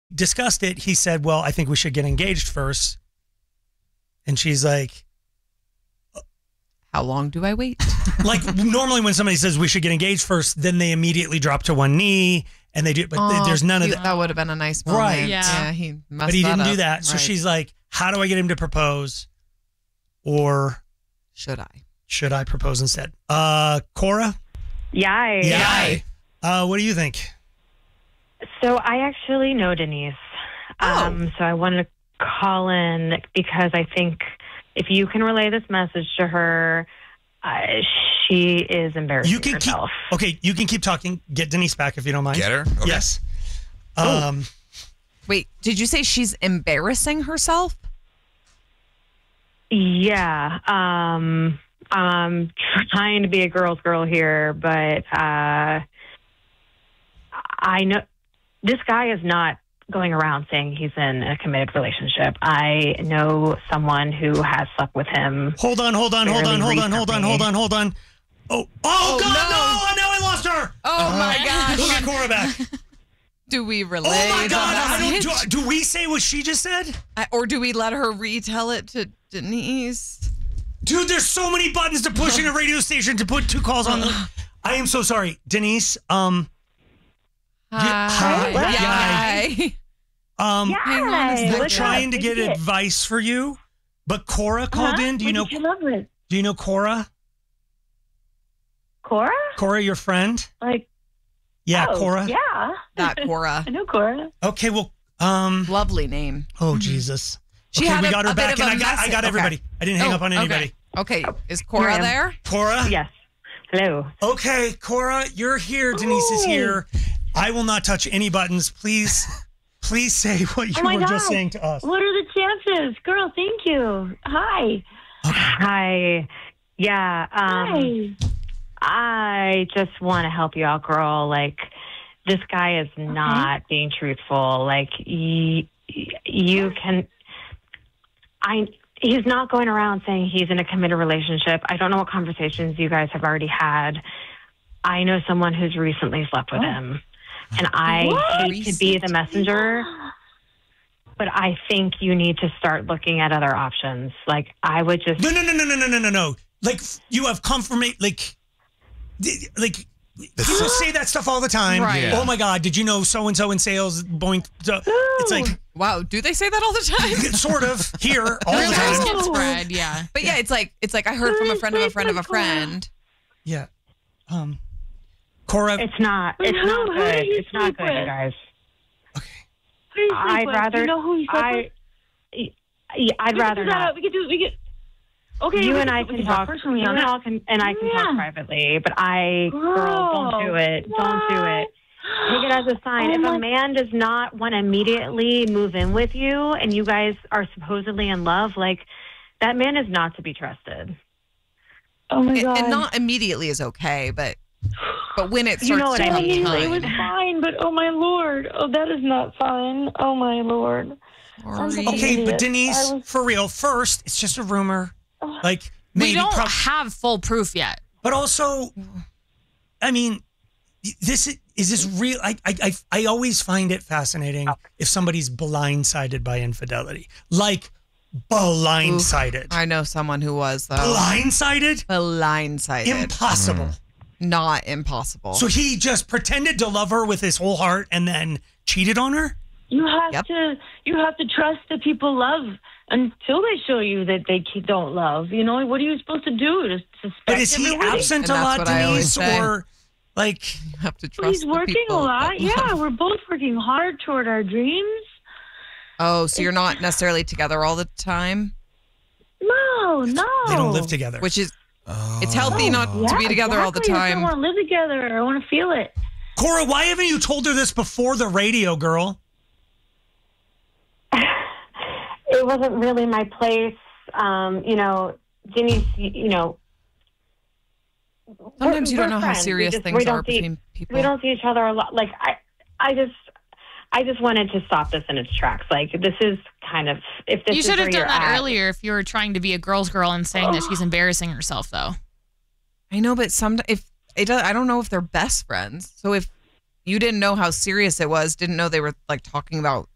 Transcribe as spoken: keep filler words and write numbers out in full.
discussed it, he said, well, I think we should get engaged first. And she's like, how long do I wait? Like normally when somebody says we should get engaged first, then they immediately drop to one knee and they do, but oh, there's none of cute. that. That would have been a nice moment. Right. Yeah. yeah he messed But he didn't that do up. that. So right. she's like, how do I get him to propose? Or should I? Should I propose instead? Uh, Cora? Yay. Yay. Uh, what do you think? So I actually know Denise. Oh. Um, so I wanted to call in because I think if you can relay this message to her, uh, she is embarrassing You can herself. keep okay. You can keep talking. Get Denise back if you don't mind. Get her? Okay. Yes. Um. Wait, did you say she's embarrassing herself? Yeah. Um, I'm trying to be a girl's girl here, but uh, I know this guy is not going around saying he's in a committed relationship. I know someone who has slept with him. Hold on, hold on, hold on, hold on, hold on, hold on, hold on. Oh, oh, Oh, God, no. no! Now I lost her. Oh my gosh. We'll get Cora back. Do we relay Oh my the God! I don't, message? do, do we say what she just said? I- or do we let her retell it to Denise? Dude, there's so many buttons to push in a radio station to put two calls on. The, I am so sorry, Denise. Um. Hi. hi. Hi. Um, Hang on a Yay. we're What's trying up? to get What'd you advice for you, but Cora called Huh? in. Do you What know? did you love with? Do you know Cora? Cora? Cora, your friend? Like, Yeah, oh, Cora. Yeah. That Cora. I know Cora. Okay, well, um, Lovely name. oh Jesus. She okay, had we a- got her a bit back, of and a I got, I message. got Okay. everybody. I didn't hang Oh, up on anybody. Okay. okay. Is Here Cora I am. there? Cora. Yes. Hello. Okay, Cora, you're here. Denise is Oh. here. I will not touch any buttons. Please, please say what you Oh my were just God. saying to us. What are the chances? Girl, thank you. Hi. Hi. Yeah. Um, Hi. I just want to help you out, girl. Like, this guy is not being truthful. Like, y- you can. I. He's not going around saying he's in a committed relationship. I don't know what conversations you guys have already had. I know someone who's recently slept with him, and I What? hate to be the messenger, but I think you need to start looking at other options. Like, I would just. No, no, no, no, no, no, no, no, no. Like you have confirmation. Like, d- like people say that stuff all the time. Right. Yeah. Oh my God! Did you know so and so in sales? Boink. So- It's like Wow. Do they say that all the time? sort of here all the Rumors time. get spread, yeah. But yeah, it's like it's like I heard from a friend of a friend of a friend. Yeah. Um, Cora. It's not. Wait, It's who- not who do good. you It's not sleep good, you with? guys. Okay. Who do you sleep I'd with? rather. Do you know who you sleep I. with? Yeah, I'd We can rather do that. not. We could do. We could. Okay. You we and I we can talk talk personally You on and that. I can, and I can Yeah. talk privately. But I, girl, Girl, don't do it. Don't do it. Take it as a sign. Oh if my- a man does not want to immediately move in with you, and you guys are supposedly in love, like that man is not to be trusted. Oh my And- god. And not immediately is okay, but but when it starts You know what to I I mean. mean, it was decline. fine, but oh my lord, oh that is not fine. Oh my lord. Sorry. Okay, but idiot. Denise, I was- for real, first, it's just a rumor. Like, We maybe, don't prob- have full proof yet. but also, I mean, this is, is this real? I, I, I, I always find it fascinating if somebody's blindsided by infidelity. Like, blindsided. I know someone who was though. Blindsided? Blindsided. Impossible. Not impossible. So he just pretended to love her with his whole heart and then cheated on her? You have Yep. to you have to trust that people love until they show you that they ke- don't love. You know, what are you supposed to do? Just suspect But is he everybody? absent a And that's lot, what I always Denise? say. Or, like, you have to trust Well, he's the working a people lot. that Yeah, love. we're both working hard toward our dreams. Oh, so you're not necessarily together all the time, No, no. they don't live together. which is Oh. it's healthy not Yeah, to be together all the exactly. I time. don't want to live together. I want to feel it. Cora, why haven't you told her this before the radio, girl? It wasn't really my place. Um, you know, Denise, you, you know. Sometimes you we're don't know how friends. We serious just- things we don't are see- between people. We don't see each other a lot. Like, I, I just, I just wanted to stop this in its tracks. Like, this is kind of, if this You is should have where done you're that at, earlier if you were trying to be a girl's girl and saying that she's embarrassing herself, though. I know, but some if it does, I don't know if they're best friends. So if you didn't know how serious it was, didn't know they were like talking about